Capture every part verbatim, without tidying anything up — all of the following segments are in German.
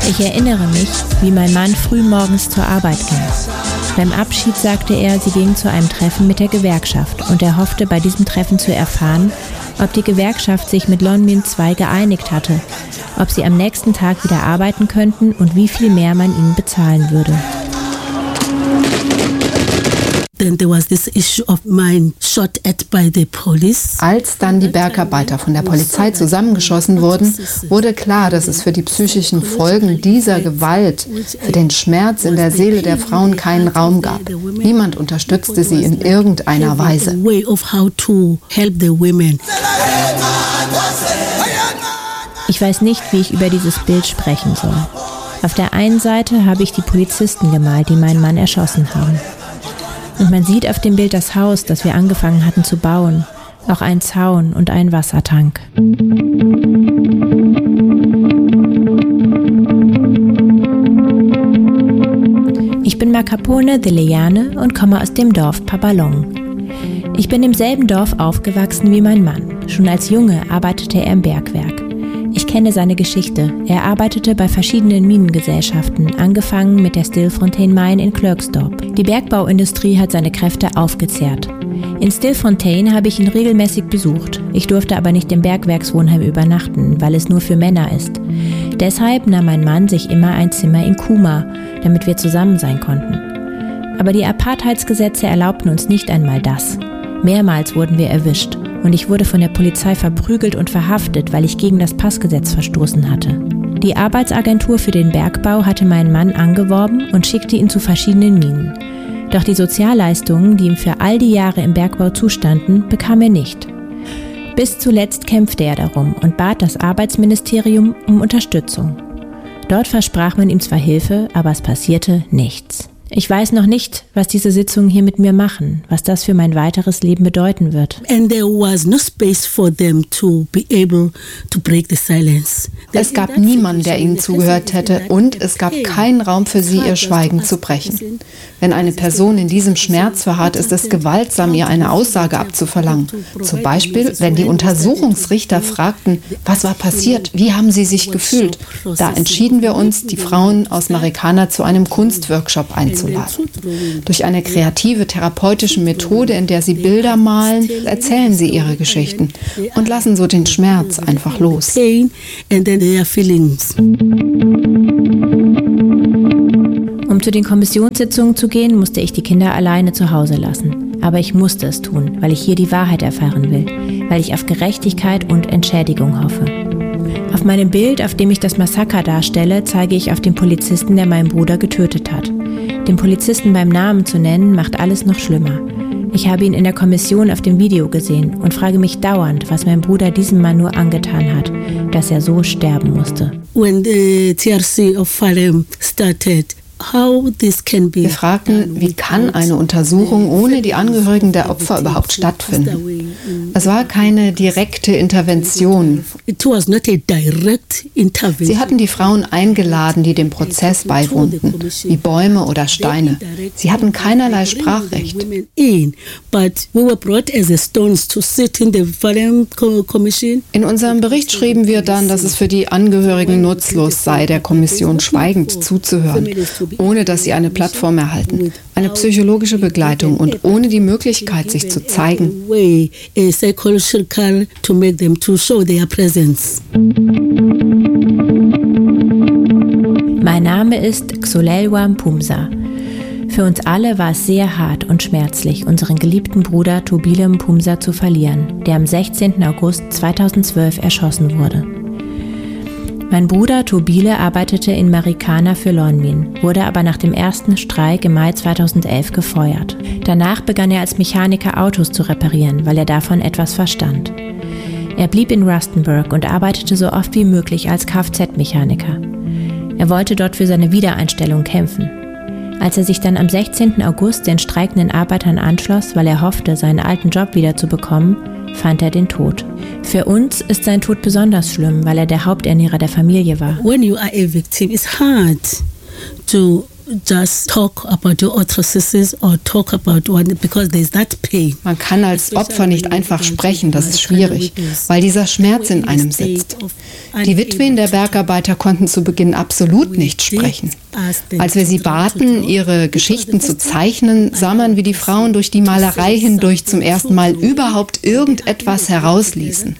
Ich erinnere mich, wie mein Mann früh morgens zur Arbeit ging. Beim Abschied sagte er, sie ging zu einem Treffen mit der Gewerkschaft und er hoffte, bei diesem Treffen zu erfahren, ob die Gewerkschaft sich mit Lonmin zwei geeinigt hatte, ob sie am nächsten Tag wieder arbeiten könnten und wie viel mehr man ihnen bezahlen würde. Then there was this issue of mine shot at by the police. Als dann die Bergarbeiter von der Polizei zusammengeschossen wurden, wurde klar, dass es für die psychischen Folgen dieser Gewalt, für den Schmerz in der Seele der Frauen keinen Raum gab. Niemand unterstützte sie in irgendeiner Weise. Ich weiß nicht, wie ich über dieses Bild sprechen soll. Auf der einen Seite habe ich die Polizisten gemalt, die meinen Mann erschossen haben. Und man sieht auf dem Bild das Haus, das wir angefangen hatten zu bauen, auch einen Zaun und einen Wassertank. Ich bin Makapone Deleyane und komme aus dem Dorf Papalong. Ich bin im selben Dorf aufgewachsen wie mein Mann. Schon als Junge arbeitete er im Bergwerk. Ich kenne seine Geschichte. Er arbeitete bei verschiedenen Minengesellschaften, angefangen mit der Stilfontein Mine in Klerksdorp. Die Bergbauindustrie hat seine Kräfte aufgezehrt. In Stilfontein habe ich ihn regelmäßig besucht. Ich durfte aber nicht im Bergwerkswohnheim übernachten, weil es nur für Männer ist. Deshalb nahm mein Mann sich immer ein Zimmer in Kuma, damit wir zusammen sein konnten. Aber die Apartheidsgesetze erlaubten uns nicht einmal das. Mehrmals wurden wir erwischt. Und ich wurde von der Polizei verprügelt und verhaftet, weil ich gegen das Passgesetz verstoßen hatte. Die Arbeitsagentur für den Bergbau hatte meinen Mann angeworben und schickte ihn zu verschiedenen Minen. Doch die Sozialleistungen, die ihm für all die Jahre im Bergbau zustanden, bekam er nicht. Bis zuletzt kämpfte er darum und bat das Arbeitsministerium um Unterstützung. Dort versprach man ihm zwar Hilfe, aber es passierte nichts. Ich weiß noch nicht, was diese Sitzungen hier mit mir machen, was das für mein weiteres Leben bedeuten wird. And there was no space for them to be able to break the silence. Es gab niemanden, der ihnen zugehört hätte, und es gab keinen Raum für sie, ihr Schweigen zu brechen. Wenn eine Person in diesem Schmerz verharrt, ist es gewaltsam, ihr eine Aussage abzuverlangen. Zum Beispiel, wenn die Untersuchungsrichter fragten, was war passiert, wie haben sie sich gefühlt? Da entschieden wir uns, die Frauen aus Marikana zu einem Kunstworkshop einzuladen. Durch eine kreative therapeutische Methode, in der sie Bilder malen, erzählen sie ihre Geschichten und lassen so den Schmerz einfach los. Um zu den Kommissionssitzungen zu gehen, musste ich die Kinder alleine zu Hause lassen. Aber ich musste es tun, weil ich hier die Wahrheit erfahren will, weil ich auf Gerechtigkeit und Entschädigung hoffe. Auf meinem Bild, auf dem ich das Massaker darstelle, zeige ich auf den Polizisten, der meinen Bruder getötet hat. Den Polizisten beim Namen zu nennen, macht alles noch schlimmer. Ich habe ihn in der Kommission auf dem Video gesehen und frage mich dauernd, was mein Bruder diesem Mann nur angetan hat, dass er so sterben musste. When the T R C of Farem started, how this can be. Wir fragten, wie kann eine Untersuchung ohne die Angehörigen der Opfer überhaupt stattfinden? Es war keine direkte Intervention. It was not a direct intervention. Sie hatten die Frauen eingeladen, die dem Prozess beiwohnten, wie Bäume oder Steine. Sie hatten keinerlei Sprachrecht. In unserem Bericht schrieben wir dann, dass es für die Angehörigen nutzlos sei, der Kommission schweigend zuzuhören, ohne dass sie eine Plattform erhalten, eine psychologische Begleitung und ohne die Möglichkeit, sich zu zeigen. Mein Name ist Xolelwa Mpumza. Für uns alle war es sehr hart und schmerzlich, unseren geliebten Bruder Thobile Mpumza zu verlieren, der am sechzehnten August zweitausendzwölf erschossen wurde. Mein Bruder Thobile arbeitete in Marikana für Lonmin, wurde aber nach dem ersten Streik im Mai zweitausendelf gefeuert. Danach begann er als Mechaniker Autos zu reparieren, weil er davon etwas verstand. Er blieb in Rustenburg und arbeitete so oft wie möglich als Kfz-Mechaniker. Er wollte dort für seine Wiedereinstellung kämpfen. Als er sich dann am sechzehnten August den streikenden Arbeitern anschloss, weil er hoffte, seinen alten Job wieder zu bekommen, fand er den Tod. Für uns ist sein Tod besonders schlimm, weil er der Haupternährer der Familie war. When you are a victim, it's hard to just talk about the atrocities or talk about one because there's that pain. Man kann als Opfer nicht einfach sprechen, das ist schwierig, weil dieser Schmerz in einem sitzt. Die Witwen der Bergarbeiter konnten zu Beginn absolut nicht sprechen. Als wir sie baten, ihre Geschichten zu zeichnen, sah man, wie die Frauen durch die Malerei hindurch zum ersten Mal überhaupt irgendetwas herausließen.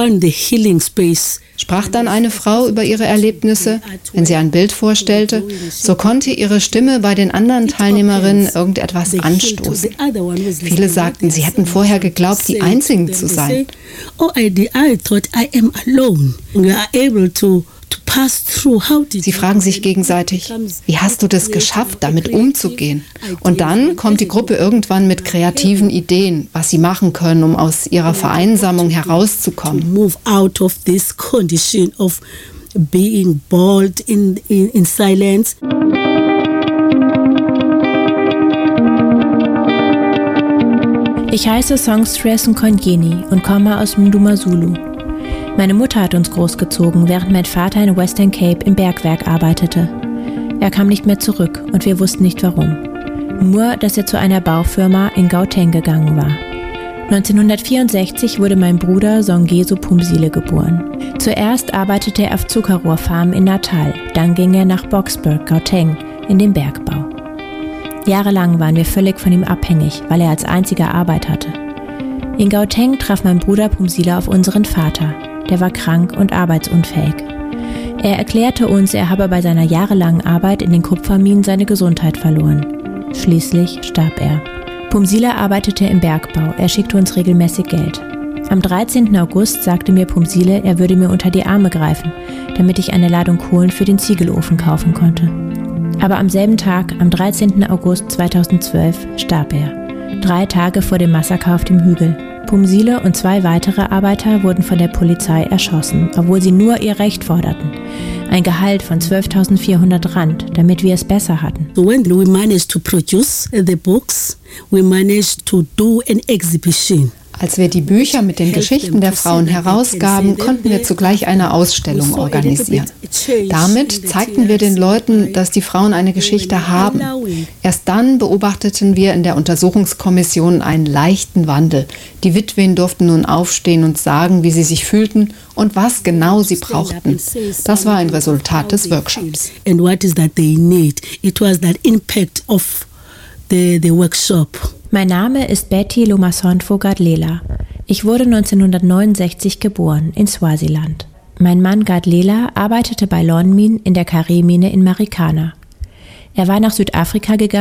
Sprach dann eine Frau über ihre Erlebnisse, wenn sie ein Bild vorstellte, so konnte ihre Stimme bei den anderen Teilnehmerinnen irgendetwas anstoßen. Viele sagten, sie hätten vorher geglaubt, die Einzigen zu sein. Sie fragen sich gegenseitig, wie hast du das geschafft, damit umzugehen? Und dann kommt die Gruppe irgendwann mit kreativen Ideen, was sie machen können, um aus ihrer Vereinsamung herauszukommen. Move out of this condition of being bored in, in, in silence. Ich heiße Songstress Nkonyeni und komme aus Mdumazulu. Meine Mutter hat uns großgezogen, während mein Vater in Western Cape im Bergwerk arbeitete. Er kam nicht mehr zurück und wir wussten nicht warum. Nur, dass er zu einer Baufirma in Gauteng gegangen war. neunzehnhundertvierundsechzig wurde mein Bruder Songeso Phumzile geboren. Zuerst arbeitete er auf Zuckerrohrfarmen in Natal, dann ging er nach Boksburg, Gauteng, in den Bergbau. Jahrelang waren wir völlig von ihm abhängig, weil er als einziger Arbeit hatte. In Gauteng traf mein Bruder Phumzile auf unseren Vater. Der war krank und arbeitsunfähig. Er erklärte uns, er habe bei seiner jahrelangen Arbeit in den Kupferminen seine Gesundheit verloren. Schließlich starb er. Phumzile arbeitete im Bergbau, er schickte uns regelmäßig Geld. Am dreizehnten August sagte mir Phumzile, er würde mir unter die Arme greifen, damit ich eine Ladung Kohlen für den Ziegelofen kaufen konnte. Aber am selben Tag, am dreizehnten August zweitausendzwölf, starb er. Drei Tage vor dem Massaker auf dem Hügel. Phumzile und zwei weitere Arbeiter wurden von der Polizei erschossen, obwohl sie nur ihr Recht forderten. Ein Gehalt von zwölftausendvierhundert Rand, damit wir es besser hatten. So when we managed to produce the books, we managed to do an exhibition. Als wir die Bücher mit den Geschichten der Frauen herausgaben, konnten wir zugleich eine Ausstellung organisieren. Damit zeigten wir den Leuten, dass die Frauen eine Geschichte haben. Erst dann beobachteten wir in der Untersuchungskommission einen leichten Wandel. Die Witwen durften nun aufstehen und sagen, wie sie sich fühlten und was genau sie brauchten. Das war ein Resultat des Workshops. And what is that they need? It was that impact of the, the workshop. Mein Name ist Betty Lumasonto Gadlela. Ich wurde neunzehnhundertneunundsechzig geboren in Swaziland. Mein Mann Gadlela arbeitete bei Lonmin in der Karee-Mine in Marikana. Er war nach Südafrika gegangen,